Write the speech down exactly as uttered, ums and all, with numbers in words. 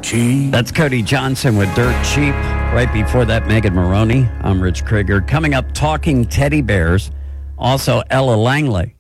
cheap. That's Cody Johnson with Dirt Cheap. Right before that, Megan Maroney. I'm Rich Krieger. Coming up, talking teddy bears. Also, Ella Langley.